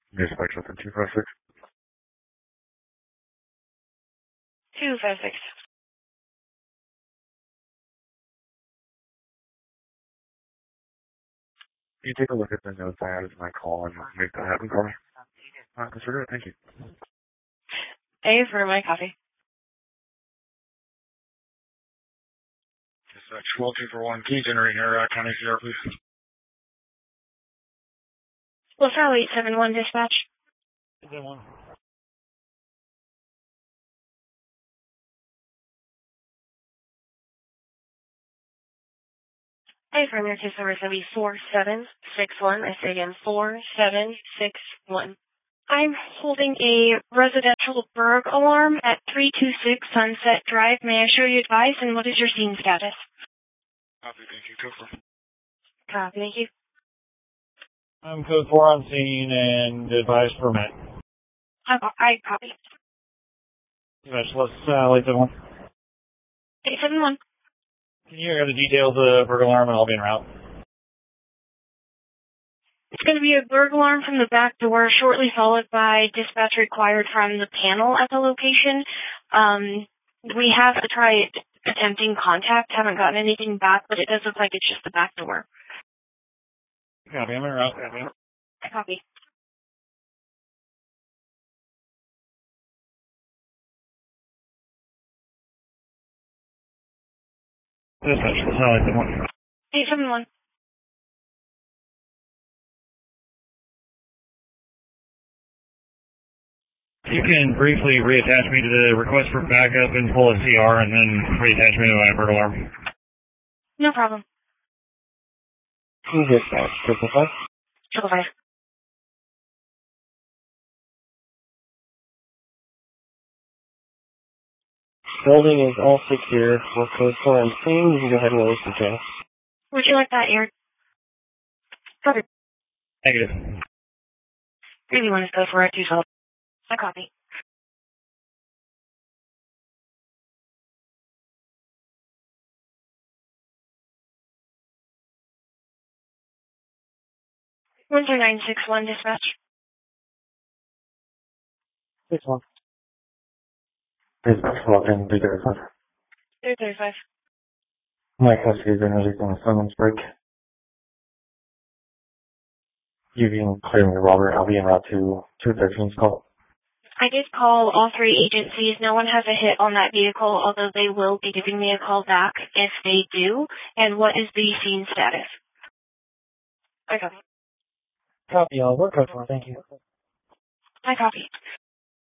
Dispatch within 256. 256. You take a look at the notes I added to my call and make that happen for me. Consider it. Thank you. A for my coffee. Dispatch 12241, can you generate here, County CR, please? LaSalle 871 dispatch. 871. A for American Service will be 4761. I say again, 4761. I'm holding a residential burg alarm at 326 Sunset Drive. May I show you advice, and what is your scene status? Copy, thank you. Go for it. Copy, thank you. I'm code 4 on scene and advice permit. I copy. Dispatch, let's 871. 871. Can you hear the details of burg alarm and I'll be en route? It's going to be a burg alarm from the back door, shortly followed by dispatch required from the panel at the location. We have to try attempting contact. Haven't gotten anything back, but it does look like it's just the back door. Copy, I'm en route. Copy. Copy. Dispatch, let's 871. 871. You can briefly reattach me to the request for backup and pull a CR and then reattach me to my burg alarm. No problem. Dispatch 555. 555. Building is all secure. We're code 4 on scene. You can go ahead and release the channel. Would you like that aired? Covered. Negative. Really want to go for it, 212. I copy. One 3961 dispatch. 61. Dispatch logged in 335. 335. My custody is energy on a summons break. You can clear me, Robert. I'll be en route to 213's call. I did call all three agencies. No one has a hit on that vehicle, although they will be giving me a call back if they do. And what is the scene status? I copy. Copy, y'all. We're code 4. Thank you. I copy.